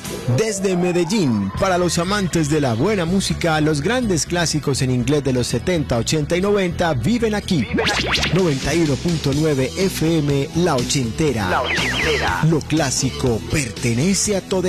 Desde Medellín, para los amantes de la buena música, los grandes clásicos en inglés de los 70, 80 y 90 viven aquí. 91.9 FM La Ochentera. Lo clásico pertenece a todo.